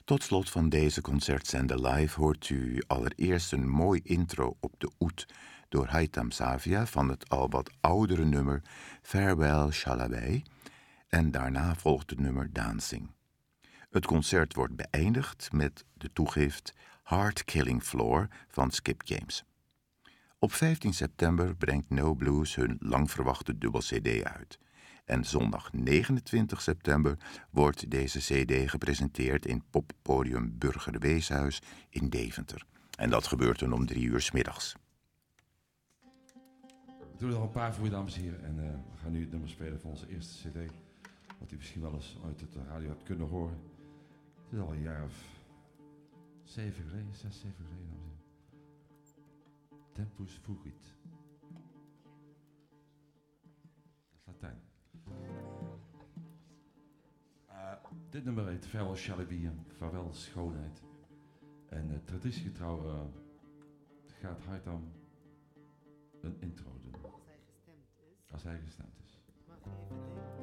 Tot slot van deze concertzender live hoort u allereerst een mooi intro op de oud door Haitham Savia van het al wat oudere nummer Farewell Shalaby en daarna volgt het nummer Dancing. Het concert wordt beëindigd met de toegift Heart Killing Floor van Skip James. Op 15 september brengt No Blues hun lang verwachte dubbel-cd uit. En zondag 29 september wordt deze cd gepresenteerd in poppodium Burger Weeshuis in Deventer. En dat gebeurt dan om 3 uur 's middags. We doen er al een paar voor je, dames en heren. En we gaan nu het nummer spelen van onze eerste cd. Wat u misschien wel eens uit de radio had kunnen horen. Het is al een jaar of 7 geleden, 6, 7 geleden, dames en heren. Tempus Fugit. Dat is Latijn. Dit nummer heet Farewell Shalaby, vaarwel schoonheid. En traditiegetrouw gaat Haitham een intro doen. Als hij gestemd is. Als hij gestemd is. Mag even nemen.